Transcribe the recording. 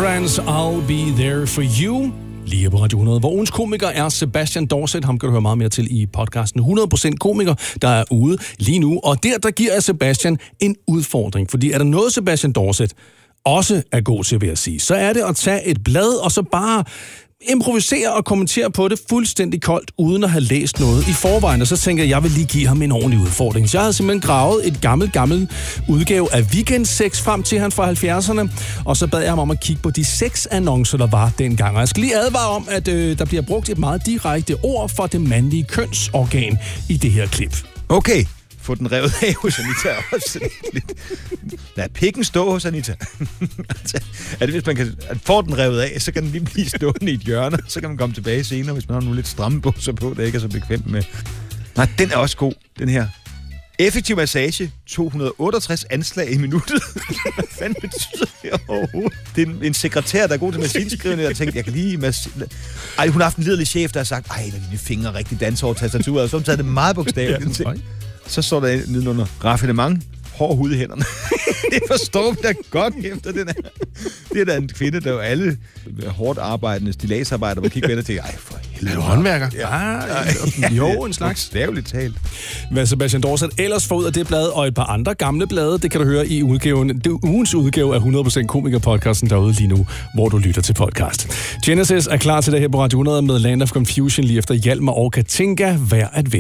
Rembrandts I'll Be There For You. Lige på Radio 100, hvor ugens komiker er Sebastian Dorset. Ham kan du høre meget mere til i podcasten 100% komiker, der er ude lige nu. Og der giver jeg Sebastian en udfordring. Fordi er der noget, Sebastian Dorset også er god til, vil jeg sige, så er det at tage et blad og så bare improvisere og kommentere på det fuldstændig koldt, uden at have læst noget i forvejen. Og så tænker jeg vil lige give ham en ordentlig udfordring. Så jeg havde simpelthen gravet et gammel udgave af Weekendsex frem til han fra 70'erne, og så bad jeg ham om at kigge på de 6 annoncer, der var dengang. Og jeg skal lige advare om, at der bliver brugt et meget direkte ord for det mandlige kønsorgan i det her klip. Okay. Få den revet af hos Anita også. Lad pikken stå hos Anita. At hvis man kan få den revet af, så kan den lige blive stående i et hjørne, så kan man komme tilbage senere, hvis man har nogle lidt stramme bukser på, der ikke er så bekvemt med. Nej, den er også god, den her. Effektiv massage, 268 anslag i minuttet. Hvad fanden betyder det overhovedet? Det er en sekretær, der er god til maskinskrivning, der tænkte, jeg kan lige hun har haft en liderlig chef, der har sagt, lad dine fingre rigtig danse over tastaturet, og så har taget det meget bogstaveligt. Ja, så står der nedenunder raffinement, hård hud i hænderne. Det forstår vi da godt efter den her. Det er da en kvinde, der jo alle hårdt arbejdende stilladsarbejdere, hvor kigge ved og tænker, for helvede. Er du håndværker? Ja. Jo, en slags. Stavligt talt. Hvad Sebastian Dorset ellers får ud af det blad, og et par andre gamle blade, det kan du høre i ugens udgave af 100% komiker-podcasten derude lige nu, hvor du lytter til podcast. Genesis er klar til det her på Radio 100 med Land of Confusion lige efter Hjalmar og Katinka, hver at vinde.